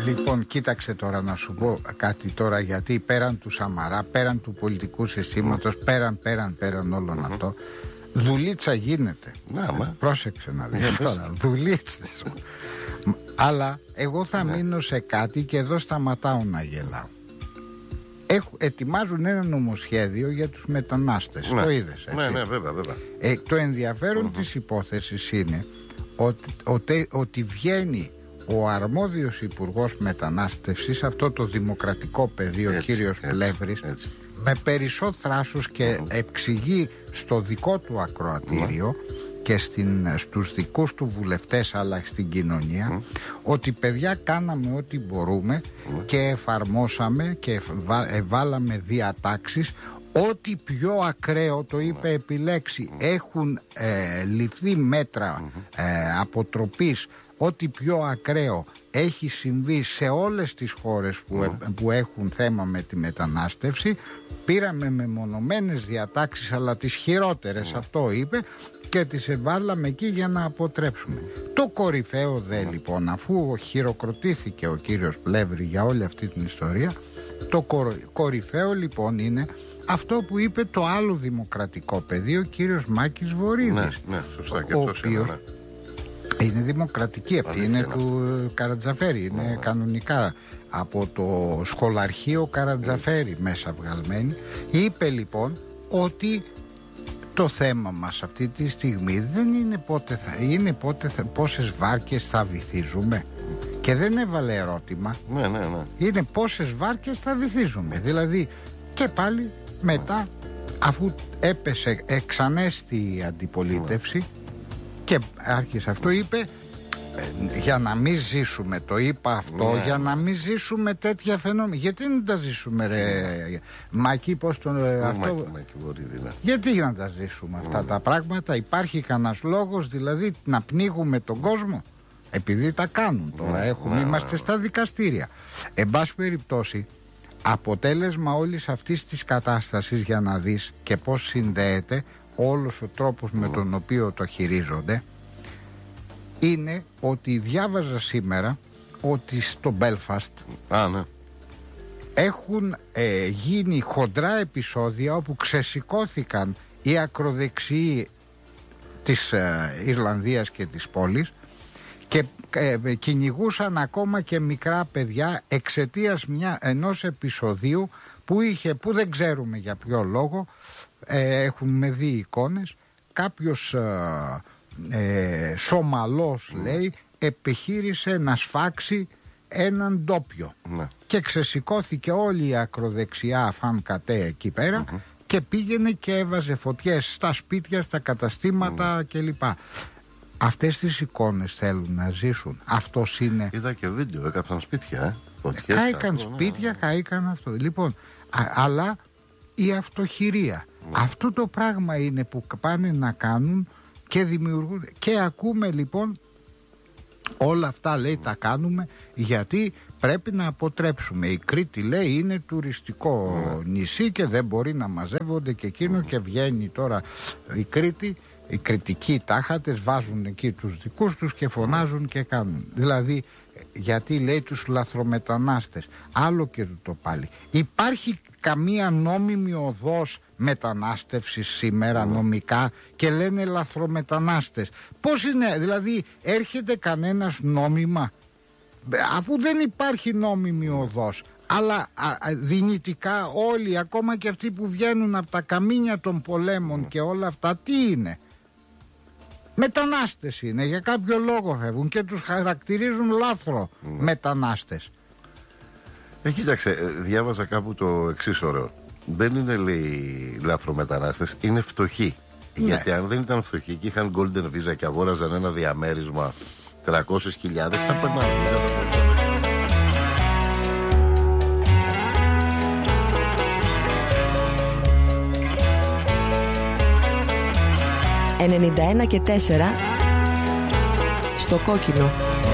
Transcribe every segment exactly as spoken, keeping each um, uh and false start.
Λοιπόν, κοίταξε τώρα να σου πω κάτι τώρα, γιατί πέραν του Σαμαρά, πέραν του πολιτικού συστήματος, mm. πέραν, πέραν, πέραν όλων mm-hmm. αυτό, δουλίτσα γίνεται. Να, ε, πρόσεξε να δεις τώρα, δουλίτσες. Αλλά εγώ θα ναι. μείνω σε κάτι και εδώ σταματάω να γελάω. Έχουν, ετοιμάζουν ένα νομοσχέδιο για τους μετανάστες. Ναι. Το είδες, έτσι? Ναι, ναι, βέβαια, βέβαια. Ε, το ενδιαφέρον mm-hmm. της υπόθεσης είναι ότι, ότι, ότι βγαίνει ο αρμόδιος υπουργός μετανάστευσης, αυτό το δημοκρατικό πεδίο, ο κύριος Πλεύρης, έτσι. με περισσό θράσος και mm. εξηγεί στο δικό του ακροατήριο mm. και στην, στους δικούς του βουλευτές, αλλά στην κοινωνία, mm. ότι παιδιά κάναμε ό,τι μπορούμε mm. και εφαρμόσαμε και βάλαμε διατάξεις. Ό,τι πιο ακραίο, το είπε επιλέξει, έχουν ε, ληφθεί μέτρα ε, αποτροπής. Ό,τι πιο ακραίο έχει συμβεί σε όλες τις χώρες που, ε, που έχουν θέμα με τη μετανάστευση. Πήραμε μεμονωμένες διατάξεις, αλλά τις χειρότερες, αυτό είπε, και τις εβάλαμε εκεί για να αποτρέψουμε. Το κορυφαίο δε λοιπόν, αφού χειροκροτήθηκε ο κύριος Πλεύρη για όλη αυτή την ιστορία, το κορυφαίο λοιπόν είναι αυτό που είπε το άλλο δημοκρατικό πεδίο, ο κύριος Μάκης Βορίδης. Ναι, ναι, σωστά, και ο οποίος ναι. είναι δημοκρατική, αυτή είναι του Καρατζαφέρη, είναι mm. κανονικά από το σχολαρχείο Καρατζαφέρη mm. μέσα βγαλμένη. Είπε λοιπόν ότι το θέμα μας αυτή τη στιγμή δεν είναι πότε θα είναι, πότε θα, πόσες βάρκες θα βυθίζουμε, και δεν έβαλε ερώτημα. Ναι, ναι, ναι. Είναι πόσες βάρκες θα βυθίζουμε. Δηλαδή και πάλι μετά, αφού έπεσε εξανέστη η αντιπολίτευση και άρχισε αυτό, είπε για να μην ζήσουμε, το είπα αυτό, ναι. για να μην ζήσουμε τέτοια φαινόμενα. Γιατί να τα ζήσουμε, ρε Μάκη, πώς το ναι, αυτό Μάκη, Μάκη, Βορίδη, ναι. Γιατί για να τα ζήσουμε αυτά ναι. τα πράγματα? Υπάρχει κανένας λόγος δηλαδή να πνίγουμε τον κόσμο? Επειδή τα κάνουν τώρα, έχουμε, ναι, είμαστε ναι. στα δικαστήρια. Εν πάση περιπτώσει, αποτέλεσμα όλης αυτής της κατάστασης, για να δεις και πώς συνδέεται όλος ο τρόπος mm. με τον οποίο το χειρίζονται, είναι ότι διάβαζα σήμερα ότι στο Μπέλφαστ ah, ναι. έχουν ε, γίνει χοντρά επεισόδια όπου ξεσηκώθηκαν οι ακροδεξιοί της ε, Ιρλανδίας και της πόλης και ε, κυνηγούσαν ακόμα και μικρά παιδιά εξαιτίας μια, ενός επεισοδίου που είχε, που δεν ξέρουμε για ποιο λόγο, ε, έχουμε δει εικόνες, κάποιος ε, ε, Σομαλός mm. λέει επιχείρησε να σφάξει έναν ντόπιο mm. και ξεσηκώθηκε όλη η ακροδεξιά φαν κατέ εκεί πέρα mm-hmm. και πήγαινε και έβαζε φωτιές στα σπίτια, στα καταστήματα mm. κλπ. Αυτές τις εικόνες θέλουν να ζήσουν. Αυτός είναι. Είδα και βίντεο, έκαψαν σπίτια. Ε. Φωτιές, κάηκαν αυτό, σπίτια, ναι. κάηκαν αυτό. Λοιπόν, α, αλλά η αυτοχειρία. Ναι. Αυτό το πράγμα είναι που πάνε να κάνουν και δημιουργούν. Και ακούμε λοιπόν όλα αυτά, λέει, τα κάνουμε γιατί πρέπει να αποτρέψουμε. Η Κρήτη, λέει, είναι τουριστικό mm. νησί και δεν μπορεί να μαζεύονται και εκείνο mm. και βγαίνει τώρα η Κρήτη. Οι κριτικοί τάχατες βάζουν εκεί τους δικούς τους και φωνάζουν και κάνουν. Δηλαδή, γιατί, λέει, τους λαθρομετανάστες. Άλλο και το πάλι. Υπάρχει καμία νόμιμη οδός μετανάστευσης σήμερα mm. νομικά και λένε λαθρομετανάστες? Πώς είναι, δηλαδή έρχεται κανένας νόμιμα, αφού δεν υπάρχει νόμιμη οδός? Αλλά α, α, δυνητικά όλοι, ακόμα και αυτοί που βγαίνουν από τα καμίνια των πολέμων mm. και όλα αυτά, τι είναι? Μετανάστες είναι, για κάποιο λόγο φεύγουν και τους χαρακτηρίζουν λάθρο mm. μετανάστες. Ε, κοίταξε, διάβαζα κάπου το εξής ωραίο. Δεν είναι, λέει, λάθρομετανάστες, είναι φτωχοί. Ναι. Γιατί αν δεν ήταν φτωχοί και είχαν golden visa και αγόραζαν ένα διαμέρισμα τριακόσιες χιλιάδες, θα περνάνε. ενενήντα ένα και τέσσερα στο κόκκινο.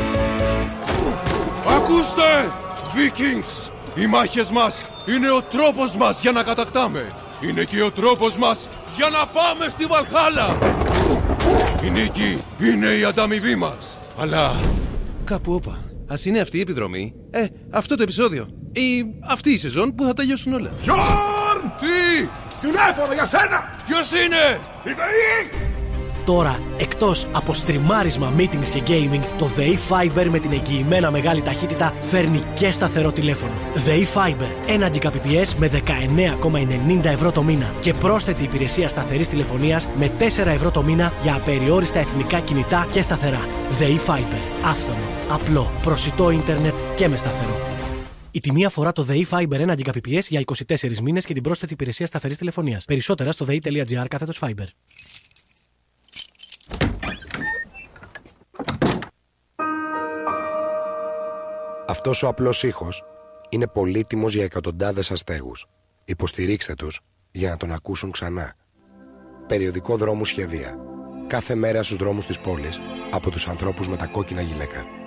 Ακούστε, Vikings! Οι μάχες μας είναι ο τρόπος μας για να κατακτάμε. Είναι και ο τρόπος μας για να πάμε στη Βαλχάλα. Η νίκη είναι η ανταμοιβή μας. Αλλά κάπου όπα Ας είναι αυτή η επιδρομή, ε, αυτό το επεισόδιο ή αυτή η σεζόν που θα τελειώσουν όλα. Γιώργ! Τι! Τηλέφωνο για σένα! Ποιος είναι? Η ΔΕΗ! Τώρα, εκτός από στριμάρισμα, meetings και gaming, το ΔΕΗ Fiber με την εγγυημένα μεγάλη ταχύτητα φέρνει και σταθερό τηλέφωνο. ΔΕΗ Fiber, ένα Gbps με δεκαεννέα κόμμα ενενήντα ευρώ το μήνα και πρόσθετη υπηρεσία σταθερής τηλεφωνίας με τέσσερα ευρώ το μήνα για απεριόριστα εθνικά κινητά και σταθερά. ΔΕΗ Fiber, άφθονο, απλό, προσιτό ίντερνετ και με σταθερό. Η τιμή αφορά το ΔΕΗ Fiber ένα Gbps για είκοσι τέσσερις μήνες και την πρόσθετη υπηρεσία σταθερής τηλεφωνίας. Περισσότερα στο δei.gr κάθετος Fiber. Αυτός ο απλός ήχος είναι πολύτιμος για εκατοντάδες αστέγους. Υποστηρίξτε τους για να τον ακούσουν ξανά. Περιοδικό Δρόμου Σχεδία. Κάθε μέρα στους δρόμους της πόλης από τους ανθρώπους με τα κόκκινα γυλαίκα.